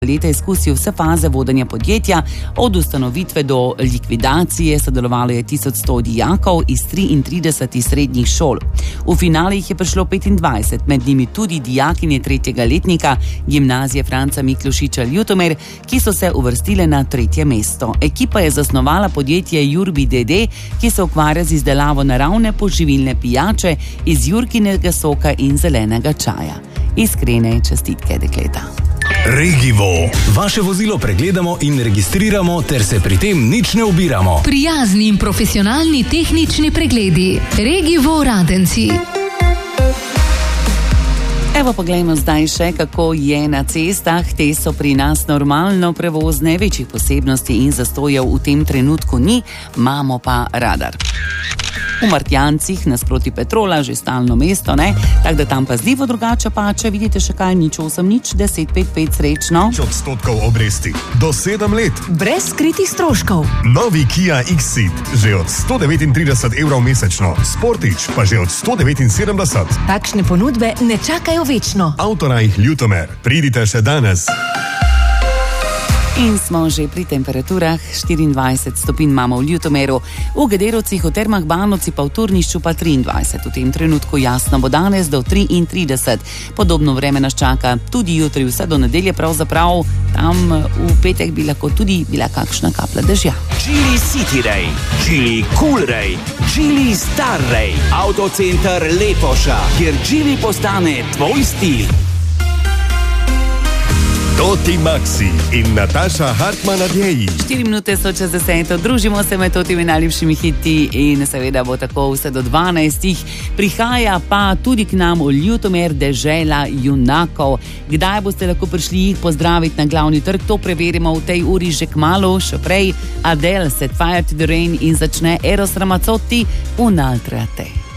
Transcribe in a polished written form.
leta izkusil vse faze vodenja podjetja, od ustanovitve do likvidacije. Sodelovalo je 1100 dijakov iz 33 srednjih šol. V finale jih je prišlo 25, med njimi tudi dijakinje 3. letnika gimnazije Franca Miklošiča Ljutomer, ki so se uvrstile na 3. mesto. Ekipa je zasnovala podjetje Jurbi DD, ki se ukvarja z izdelavo naravne poživilne pijače iz jurkinega soka in zelenega čaja. Iskrene čestitke, dekleta. Regivo. Vaše vozilo pregledamo in registriramo, ter se pri tem nič ne ubiramo. Prijazni in profesionalni tehnični pregledi. Regivo Radenci. Evo poglejmo zdaj še, kako je na cestah. Te so pri nas normalno prevozne, večjih posebnosti in zastojev v tem trenutku ni, imamo pa radar. V Martjancih nasproti Petrola že stalno mesto, ne? Tako da tam pazljivo, drugače pa, če vidite še kaj, 08 10 55 srečno. 5% obresti do 7 let. Brez skritih stroškov. Novi Kia X-Ceed že od 139 evrov mesečno. Sportič pa že od 179. Takšne ponudbe ne čakajo večno. Avtorajh Ljutomer. Pridite še danes. In smo že pri temperaturah, 24 stopinj imamo v Ljutomeru, v Gederovcih, v Termah Banovci pa v Turnišču pa 23. V tem trenutku jasno bo danes do 33. Podobno vreme nas čaka tudi jutri, vse do nedelje pravzaprav. Tam v petek bi lahko tudi bila kakšna kaplja dežja. Geely City Ray, Geely Cool Ray, Geely Star Ray, Autocenter Lepoša, kjer Geely postane tvoj stil. Toti Maxi in Nataša Hartman-Adjeji. 4 minute so čez 10. Družimo se med totimi najljubšimi hiti in seveda bo tako vse do 12. Prihaja pa tudi k nam v Ljutomer dežela junakov. Kdaj boste lahko prišli jih pozdraviti na glavni trg, to preverimo v tej uri že kmalu. Še prej Adele, Set Fire to the Rain in začne Eros Ramazzotti, Un'altra te.